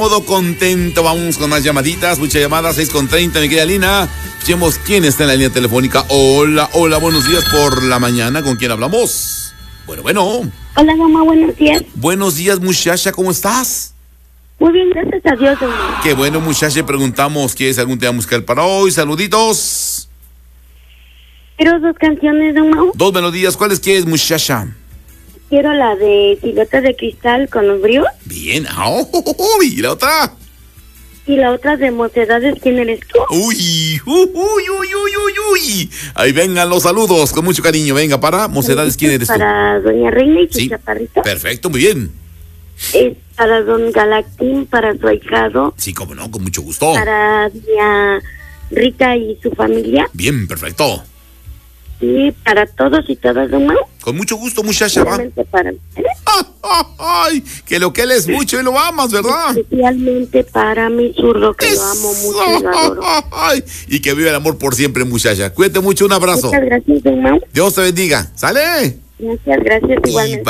Todo contento, vamos con más llamaditas, muchas llamadas, 6:30, mi querida Lina. Escuchemos quién está en la línea telefónica. Hola, buenos días por la mañana, ¿con quién hablamos? Bueno. Hola, mamá, buenos días. Buenos días, muchacha, ¿cómo estás? Muy bien, gracias a Dios, mamá. Qué bueno, muchacha, preguntamos, ¿quieres algún tema musical para hoy? Saluditos. Quiero 2 canciones, mamá. 2 melodías, ¿cuáles quieres, muchacha? Quiero la de Siluetas de Cristal con los bríos. Bien, ¿y la otra? Y la otra de Mocedades, ¿quién eres tú? Uy. Ahí vengan los saludos, con mucho cariño. Venga, para Mocedades, ¿quién eres tú? Para Doña Reina y su Sí, chaparrito. perfecto, muy bien. Es para Don Galactín, para su ahijado. Sí, cómo no, con mucho gusto. Para Doña Rita y su familia. Bien, perfecto. Y para todos y todas, mamá. Con mucho gusto, muchacha, va. Especialmente para Ay, que lo que él es mucho y lo amas, ¿verdad? Especialmente para mi zurdo, que lo amo mucho y lo adoro. Ay, y que vive el amor por siempre, muchacha. Cuídate mucho, un abrazo. Muchas gracias, mamá. Dios te bendiga. ¿Sale? Muchas gracias, igualmente.